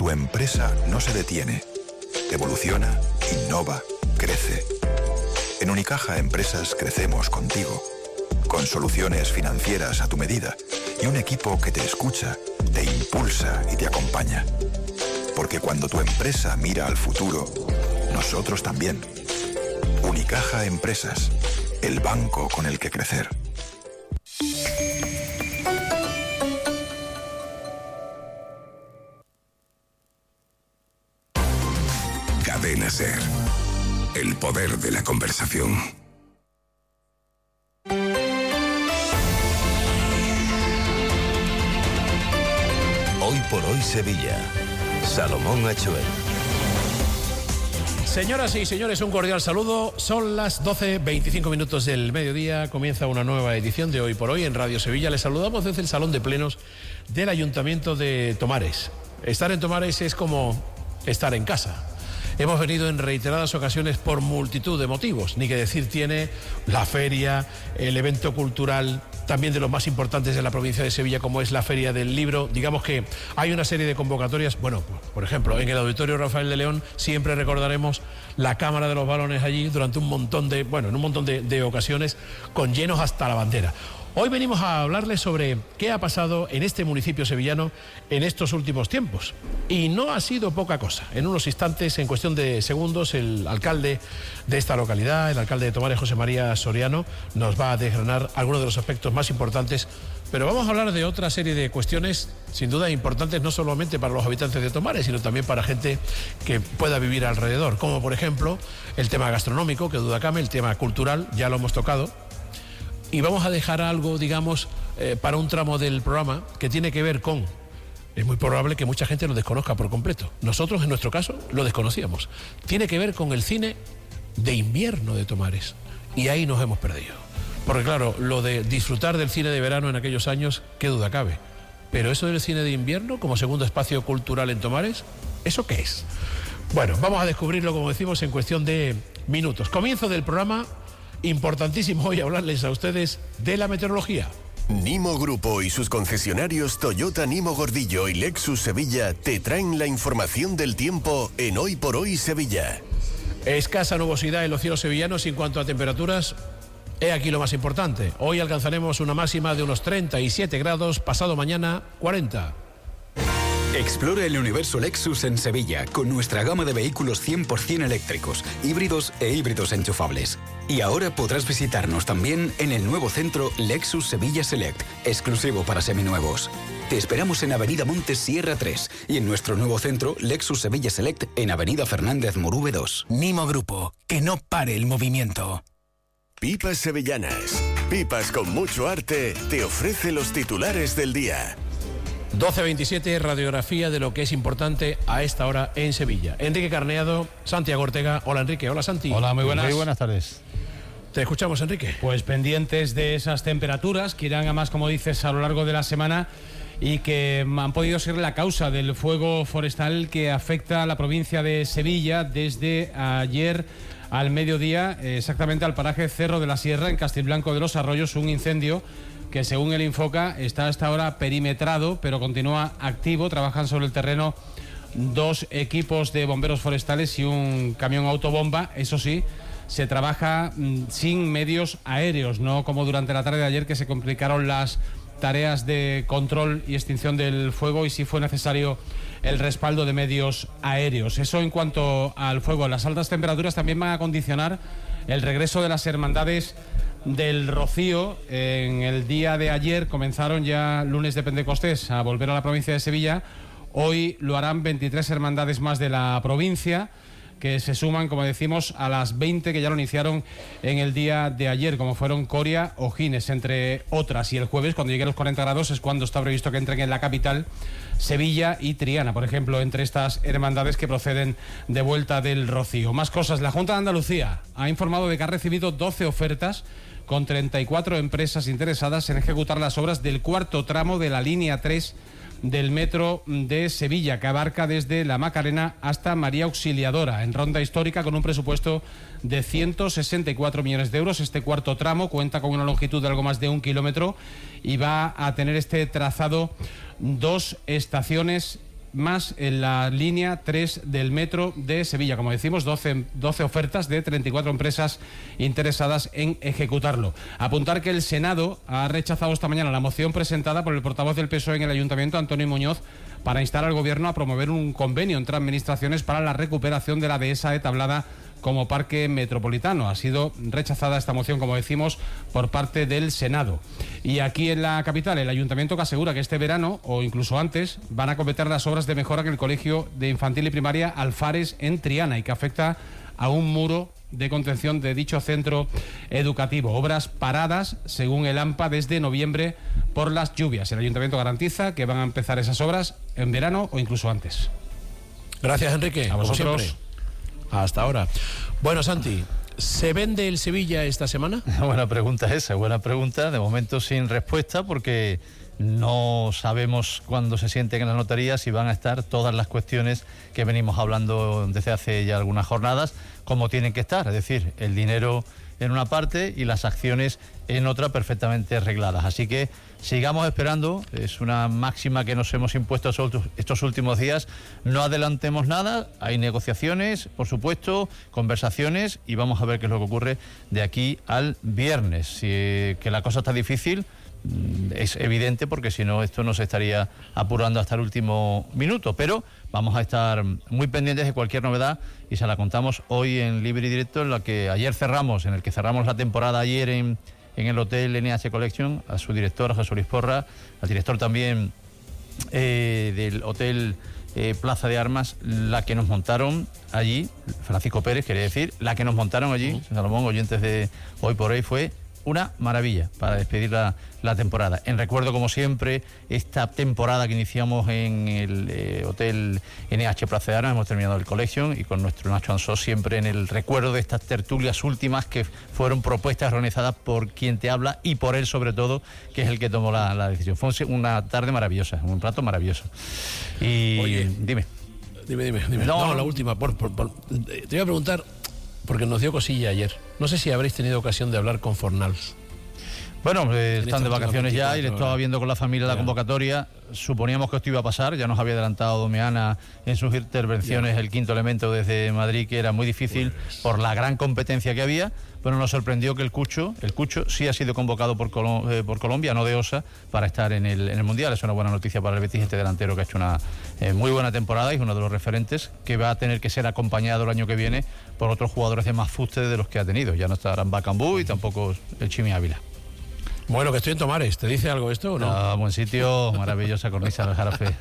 tu empresa no se detiene. Evoluciona, innova, crece. En Unicaja Empresas crecemos contigo, con soluciones financieras a tu medida y un equipo que te escucha, te impulsa y te acompaña. Porque cuando tu empresa mira al futuro, nosotros también. Unicaja Empresas, el banco con el que crecer. Cadena SER. El poder de la conversación. Hoy por hoy Sevilla. Salomón Achuel. Señoras y señores, un cordial saludo. Son las 12:25 minutos del mediodía. Comienza una nueva edición de Hoy por Hoy en Radio Sevilla. Les saludamos desde el Salón de Plenos del Ayuntamiento de Tomares. Estar en Tomares es como estar en casa. Hemos venido en reiteradas ocasiones por multitud de motivos. Ni que decir tiene la feria, el evento cultural, también de los más importantes de la provincia de Sevilla, como es la Feria del Libro. Digamos que hay una serie de convocatorias. Bueno, por ejemplo, en el Auditorio Rafael de León siempre recordaremos la Cámara de los Balones allí durante en un montón de ocasiones, con llenos hasta la bandera. Hoy venimos a hablarles sobre qué ha pasado en este municipio sevillano en estos últimos tiempos. Y no ha sido poca cosa. En unos instantes, en cuestión de segundos, el alcalde de esta localidad, el alcalde de Tomares, José María Soriano, nos va a desgranar algunos de los aspectos más importantes. Pero vamos a hablar de otra serie de cuestiones, sin duda importantes, no solamente para los habitantes de Tomares, sino también para gente que pueda vivir alrededor. Como, por ejemplo, el tema gastronómico, que duda cabe, el tema cultural, ya lo hemos tocado. Y vamos a dejar algo, digamos, para un tramo del programa que tiene que ver con... Es muy probable que mucha gente lo desconozca por completo. Nosotros, en nuestro caso, lo desconocíamos. Tiene que ver con el cine de invierno de Tomares. Y ahí nos hemos perdido. Porque claro, lo de disfrutar del cine de verano en aquellos años, qué duda cabe. Pero eso del cine de invierno, como segundo espacio cultural en Tomares, ¿eso qué es? Bueno, vamos a descubrirlo, como decimos, en cuestión de minutos. Comienzo del programa... Importantísimo hoy hablarles a ustedes de la meteorología. Nimo Grupo y sus concesionarios Toyota Nimo Gordillo y Lexus Sevilla te traen la información del tiempo en Hoy por Hoy Sevilla. Escasa nubosidad en los cielos sevillanos y en cuanto a temperaturas, he aquí lo más importante. Hoy alcanzaremos una máxima de unos 37 grados, pasado mañana 40. Explora el universo Lexus en Sevilla con nuestra gama de vehículos 100% eléctricos, híbridos e híbridos enchufables. Y ahora podrás visitarnos también en el nuevo centro Lexus Sevilla Select, exclusivo para seminuevos. Te esperamos en Avenida Montes Sierra 3 y en nuestro nuevo centro Lexus Sevilla Select en Avenida Fernández Morube 2. Nimo Grupo, que no pare el movimiento. Pipas Sevillanas, pipas con mucho arte, te ofrece los titulares del día. 12:27, radiografía de lo que es importante a esta hora en Sevilla. Enrique Carneado, Santiago Ortega. Hola, Enrique. Hola, Santi. Hola, muy buenas. Muy buenas tardes. Te escuchamos, Enrique. Pues pendientes de esas temperaturas que irán a más, como dices, a lo largo de la semana y que han podido ser la causa del fuego forestal que afecta a la provincia de Sevilla desde ayer al mediodía, exactamente al paraje Cerro de la Sierra, en Castilblanco de los Arroyos, un incendio que según el Infoca está hasta ahora perimetrado, pero continúa activo. Trabajan sobre el terreno 2 equipos de bomberos forestales y un camión autobomba. Eso sí, se trabaja sin medios aéreos, no como durante la tarde de ayer, que se complicaron las tareas de control y extinción del fuego y sí fue necesario el respaldo de medios aéreos. Eso en cuanto al fuego. Las altas temperaturas también van a condicionar el regreso de las hermandades del Rocío. En el día de ayer comenzaron ya lunes de Pentecostés a volver a la provincia de Sevilla. Hoy lo harán 23 hermandades más de la provincia, que se suman, como decimos, a las 20 que ya lo iniciaron en el día de ayer, como fueron Coria o Gines, entre otras. Y el jueves, cuando lleguen los 40 grados, es cuando está previsto que entren en la capital Sevilla y Triana, por ejemplo, entre estas hermandades que proceden de vuelta del Rocío. Más cosas. La Junta de Andalucía ha informado de que ha recibido 12 ofertas con 34 empresas interesadas en ejecutar las obras del cuarto tramo de la línea 3 del metro de Sevilla, que abarca desde La Macarena hasta María Auxiliadora, en ronda histórica, con un presupuesto de 164 millones de euros. Este cuarto tramo cuenta con una longitud de algo más de 1 kilómetro y va a tener este trazado 2 estaciones más en la línea 3 del metro de Sevilla. Como decimos, 12 ofertas de 34 empresas interesadas en ejecutarlo. Apuntar que el Senado ha rechazado esta mañana la moción presentada por el portavoz del PSOE en el Ayuntamiento, Antonio Muñoz, para instar al Gobierno a promover un convenio entre administraciones para la recuperación de la dehesa de Tablada como parque metropolitano. Ha sido rechazada esta moción, como decimos, por parte del Senado. Y aquí en la capital, el Ayuntamiento que asegura que este verano, o incluso antes, van a completar las obras de mejora en el Colegio de Infantil y Primaria Alfares en Triana, y que afecta a un muro de contención de dicho centro educativo. Obras paradas, según el AMPA, desde noviembre por las lluvias. El Ayuntamiento garantiza que van a empezar esas obras en verano o incluso antes. Gracias, Enrique. A vosotros. Hasta ahora. Bueno, Santi, ¿se vende el Sevilla esta semana? Buena pregunta esa, buena pregunta. De momento sin respuesta, porque no sabemos cuándo se sienten en las notarías si van a estar todas las cuestiones que venimos hablando desde hace ya algunas jornadas, como tienen que estar. Es decir, el dinero en una parte y las acciones en otra, perfectamente arregladas. Así que sigamos esperando, es una máxima que nos hemos impuesto estos últimos días. No adelantemos nada, hay negociaciones, por supuesto, conversaciones, y vamos a ver qué es lo que ocurre de aquí al viernes. Que la cosa está difícil es evidente, porque si no, esto nos estaría apurando hasta el último minuto, pero vamos a estar muy pendientes de cualquier novedad y se la contamos hoy en Libre y Directo, en el que cerramos la temporada ayer en el Hotel NH Collection, a su director, Jesús Luis Porra, al director también del Hotel Plaza de Armas, la que nos montaron allí, Francisco Pérez, quería decir, la que nos montaron allí, Salomón, oyentes de Hoy por Hoy, fue una maravilla para despedir la temporada. En recuerdo, como siempre, esta temporada que iniciamos en el Hotel NH Plaza de Armas, hemos terminado el Collection, y con nuestro Nacho Ansó siempre en el recuerdo de estas tertulias últimas que fueron propuestas organizadas por quien te habla y por él sobre todo, que es el que tomó la decisión. Fue una tarde maravillosa, un rato maravilloso. Y oye, dime. No, la última. Te voy a preguntar, porque nos dio cosilla ayer. No sé si habréis tenido ocasión de hablar con Fornals. Bueno, están de vacaciones ya y le estaba viendo con la familia la convocatoria. Suponíamos que esto iba a pasar, ya nos había adelantado Domeana en sus intervenciones, el Quinto Elemento desde Madrid, que era muy difícil por la gran competencia que había. Pero nos sorprendió que el Cucho sí ha sido convocado por Colombia, no de OSA, para estar en el Mundial. Es una buena noticia para el Betis, este delantero que ha hecho una muy buena temporada y es uno de los referentes, que va a tener que ser acompañado el año que viene por otros jugadores de más fuste de los que ha tenido. Ya no estarán Bacambú y tampoco el Chimi Ávila. Bueno, que estoy en Tomares. ¿Te dice algo esto o no? No, buen sitio, maravillosa cornisa del Jarafe.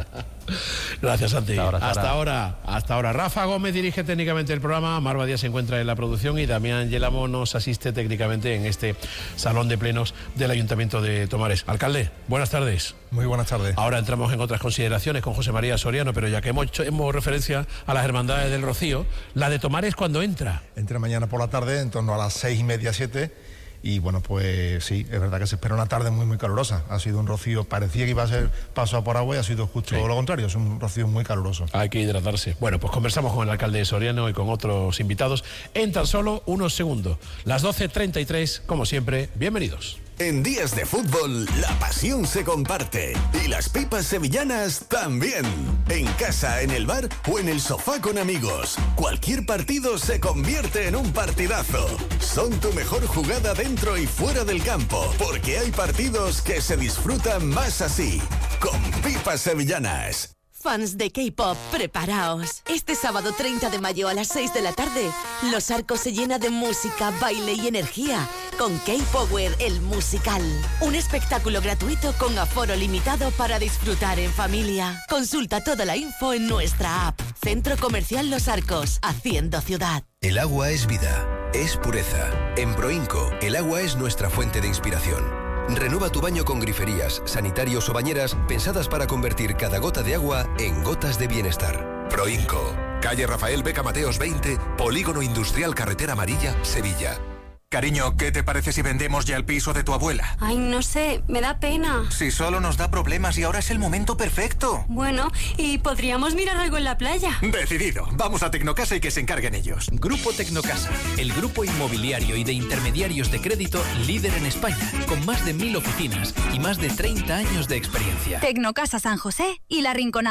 Gracias, Santi. Hasta ahora. Rafa Gómez dirige técnicamente el programa, Marva Díaz se encuentra en la producción y Damián Yelamo nos asiste técnicamente en este salón de plenos del Ayuntamiento de Tomares. Alcalde, buenas tardes. Muy buenas tardes. Ahora entramos en otras consideraciones con José María Soriano, pero ya que hemos referencia a las Hermandades del Rocío, la de Tomares, ¿cuándo entra? Entra mañana por la tarde, en torno a las 6:30, 7. Y bueno, pues sí, es verdad que se espera una tarde muy, muy calurosa. Ha sido un rocío, parecía que iba a ser paso por agua y ha sido justo lo contrario, es un rocío muy caluroso. Hay que hidratarse. Bueno, pues conversamos con el alcalde Soriano y con otros invitados en tan solo unos segundos. Las 12:33, como siempre, bienvenidos. En días de fútbol, la pasión se comparte. Y las pipas sevillanas también. En casa, en el bar o en el sofá con amigos. Cualquier partido se convierte en un partidazo. Son tu mejor jugada dentro y fuera del campo. Porque hay partidos que se disfrutan más así. Con pipas sevillanas. Fans de K-pop, preparaos. Este sábado 30 de mayo a las 6 de la tarde, Los Arcos se llena de música, baile y energía con K-Power, el musical. Un espectáculo gratuito con aforo limitado para disfrutar en familia. Consulta toda la info en nuestra app. Centro Comercial Los Arcos, haciendo ciudad. El agua es vida, es pureza. En Proinco, el agua es nuestra fuente de inspiración. Renueva tu baño con griferías, sanitarios o bañeras pensadas para convertir cada gota de agua en gotas de bienestar. Proinco, calle Rafael Beca Mateos 20, Polígono Industrial Carretera Amarilla, Sevilla. Cariño, ¿qué te parece si vendemos ya el piso de tu abuela? Ay, no sé, me da pena. Si solo nos da problemas y ahora es el momento perfecto. Bueno, y podríamos mirar algo en la playa. Decidido, vamos a Tecnocasa y que se encarguen ellos. Grupo Tecnocasa, el grupo inmobiliario y de intermediarios de crédito líder en España, con más de 1000 oficinas y más de 30 años de experiencia. Tecnocasa San José y La Rinconada.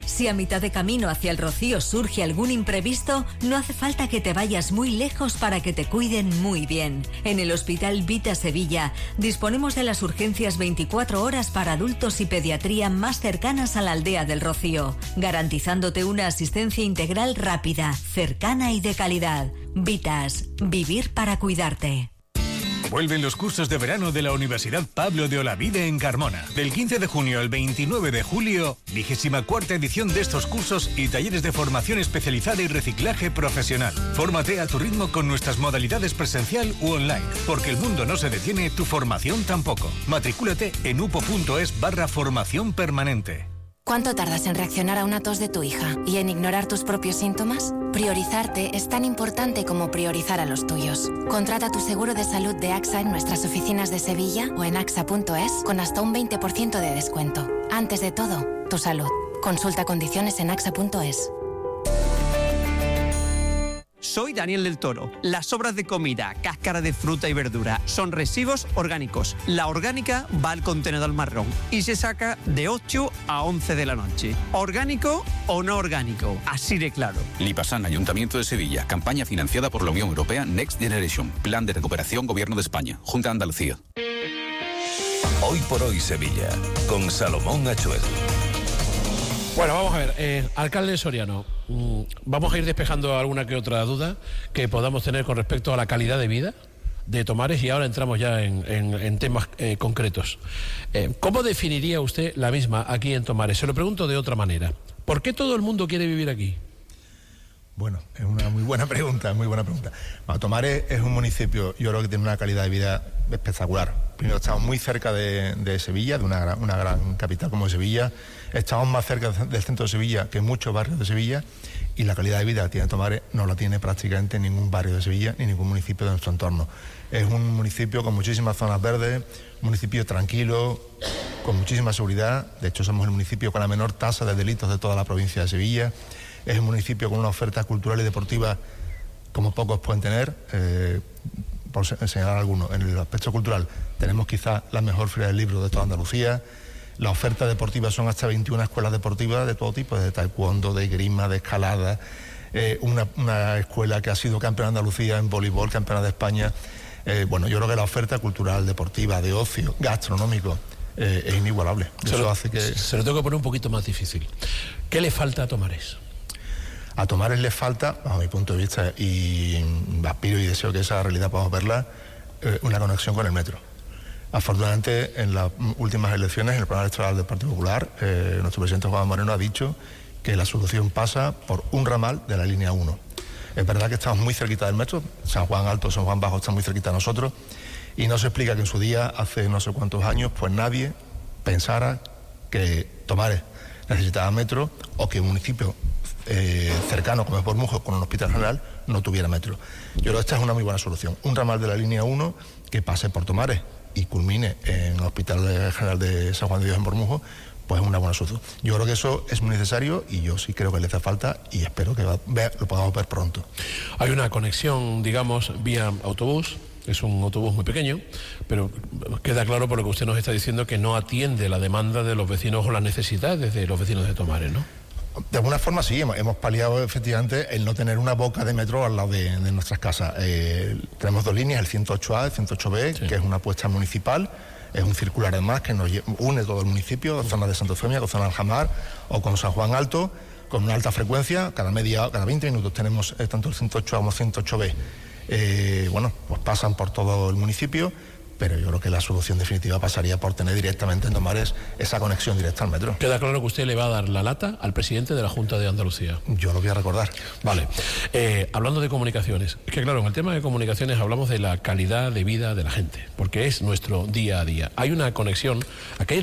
Si a mitad de camino hacia el Rocío surge algún imprevisto, no hace falta que te vayas muy lejos para que te cuiden muy bien. En el Hospital Vita Sevilla disponemos de las urgencias 24 horas para adultos y pediatría más cercanas a la aldea del Rocío, garantizándote una asistencia integral rápida, cercana y de calidad. Vitas, vivir para cuidarte. Vuelven los cursos de verano de la Universidad Pablo de Olavide en Carmona. Del 15 de junio al 29 de julio, 24ª edición de estos cursos y talleres de formación especializada y reciclaje profesional. Fórmate a tu ritmo con nuestras modalidades presencial u online. Porque el mundo no se detiene, tu formación tampoco. Matricúlate en upo.es/formación permanente. ¿Cuánto tardas en reaccionar a una tos de tu hija y en ignorar tus propios síntomas? Priorizarte es tan importante como priorizar a los tuyos. Contrata tu seguro de salud de AXA en nuestras oficinas de Sevilla o en axa.es con hasta un 20% de descuento. Antes de todo, tu salud. Consulta condiciones en axa.es. Soy Daniel del Toro. Las sobras de comida, cáscara de fruta y verdura son residuos orgánicos. La orgánica va al contenedor marrón y se saca de 8 a 11 de la noche. ¿Orgánico o no orgánico? Así de claro. Lipasan, Ayuntamiento de Sevilla. Campaña financiada por la Unión Europea Next Generation. Plan de recuperación Gobierno de España. Junta de Andalucía. Hoy por hoy Sevilla. Con Salomón Achuel. Bueno, vamos a ver, alcalde Soriano, vamos a ir despejando alguna que otra duda que podamos tener con respecto a la calidad de vida de Tomares y ahora entramos ya en temas concretos. ¿Cómo definiría usted la misma aquí en Tomares? Se lo pregunto de otra manera. ¿Por qué todo el mundo quiere vivir aquí? Bueno, es una muy buena pregunta, muy buena pregunta. Bueno, Tomares es un municipio, yo creo que tiene una calidad de vida espectacular. Primero, estamos muy cerca de Sevilla, de una gran capital como Sevilla. Estamos más cerca del centro de Sevilla que muchos barrios de Sevilla y la calidad de vida que tiene Tomares no la tiene prácticamente ningún barrio de Sevilla ni ningún municipio de nuestro entorno. Es un municipio con muchísimas zonas verdes, un municipio tranquilo, con muchísima seguridad. De hecho, somos el municipio con la menor tasa de delitos de toda la provincia de Sevilla. Es un municipio con una oferta cultural y deportiva como pocos pueden tener. Por señalar algunos, en el aspecto cultural tenemos quizás la mejor feria del libro de toda Andalucía. La oferta deportiva son hasta 21 escuelas deportivas de todo tipo, de taekwondo, de esgrima, de escalada. Una escuela que ha sido campeona de Andalucía en voleibol, campeona de España. Bueno, yo creo que la oferta cultural, deportiva, de ocio, gastronómico, es inigualable. Eso hace que... Se lo tengo que poner un poquito más difícil. ¿Qué le falta a Tomares? A Tomares le falta, bajo mi punto de vista, y aspiro y deseo que esa realidad podamos verla, una conexión con el metro. Afortunadamente, en las últimas elecciones, en el programa electoral del Partido Popular, nuestro presidente Juan Moreno ha dicho que la solución pasa por un ramal de la línea 1. Es verdad que estamos muy cerquita del metro, San Juan Alto, San Juan Bajo están muy cerquita de nosotros, y no se explica que en su día, hace no sé cuántos años, pues nadie pensara que Tomares necesitaba metro o que un municipio cercano como es Bormujos con un hospital general no tuviera metro. Yo creo que esta es una muy buena solución. Un ramal de la línea 1 que pase por Tomares y culmine en el Hospital General de San Juan de Dios en Bormujos, pues es una buena solución. Yo creo que eso es muy necesario y yo sí creo que le hace falta y espero que lo podamos ver pronto. Hay una conexión, digamos, vía autobús. Es un autobús muy pequeño, pero queda claro por lo que usted nos está diciendo que no atiende la demanda de los vecinos o las necesidades de los vecinos de Tomares, ¿no? De alguna forma sí, hemos paliado efectivamente el no tener una boca de metro al lado de nuestras casas. Tenemos dos líneas, el 108A, el 108B, sí, que es una apuesta municipal, es un circular además que nos une todo el municipio, zonas de Santa Eufemia, con zona del Aljamar o con San Juan Alto, con una alta frecuencia, cada 20 minutos tenemos tanto el 108A como el 108B. Bueno, pues pasan por todo el municipio, pero yo creo que la solución definitiva pasaría por tener directamente en Tomares esa conexión directa al metro. Queda claro que usted le va a dar la lata al presidente de la Junta de Andalucía. Yo lo voy a recordar. Vale. Hablando de comunicaciones, es que claro, en el tema de comunicaciones hablamos de la calidad de vida de la gente, porque es nuestro día a día. Hay una conexión, aquí hay